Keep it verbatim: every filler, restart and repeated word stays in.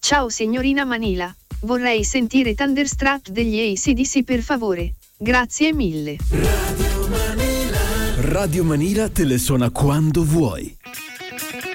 Ciao signorina Manila, vorrei sentire Thunderstruck degli A C D C per favore. Grazie mille. Radio Manila. Radio Manila te le suona quando vuoi.